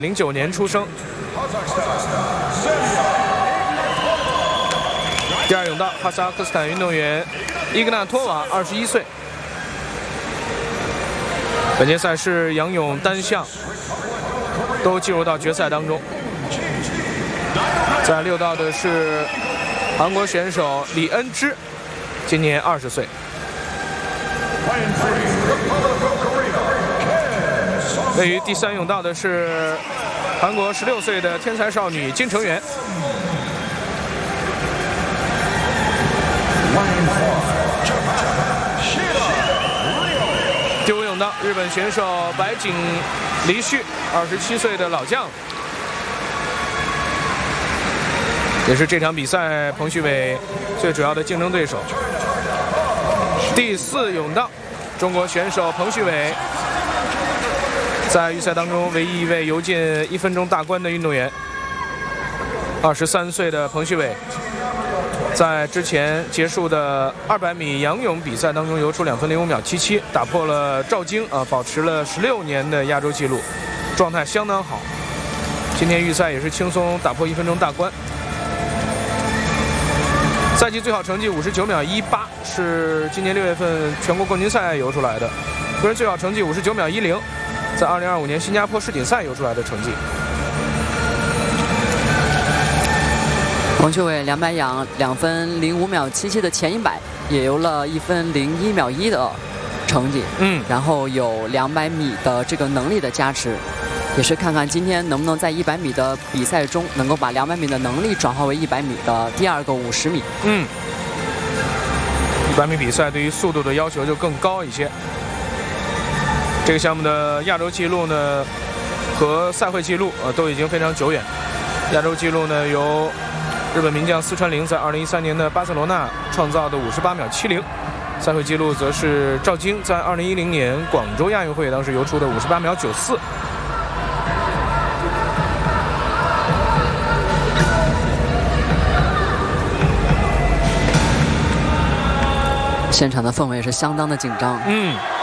09年出生。第二泳道，哈萨克斯坦运动员伊格纳托娃，21岁。本届赛事仰泳单项都进入到决赛当中。在6道的是韩国选手李恩芝，今年20岁。位于第3泳道的是韩国16岁的天才少女金成元。第5泳道，日本选手白井梨绪，27岁的老将，也是这场比赛彭旭伟最主要的竞争对手。第4泳道，中国选手彭旭伟，在预赛当中唯一一位游进1分钟大关的运动员。23岁的彭旭伟，在之前结束的200米仰泳比赛当中游出2分05秒77，打破了赵晶保持了16年的亚洲纪录，状态相当好。今天预赛也是轻松打破1分钟大关。赛季最好成绩59秒18，是今年6月份全国冠军赛游出来的。个人最好成绩59秒10，在2025年新加坡世锦赛游出来的成绩。 彭旭伟200仰2分05秒77的前100，也游了1分01秒1的成绩。然后有200米的这个能力的加持，也是看看今天能不能在100米的比赛中能够把200米的能力转化为100米的第2个50米。 100米比赛对于速度的要求就更高一些。这个项目的亚洲纪录呢和赛会纪录都已经非常久远。亚洲纪录呢由日本名将四川绫在2013年的巴塞罗那创造的58秒70，赛会纪录则是赵晶在2010年广州亚运会当时游出的58秒94。 现场的氛围是相当的紧张。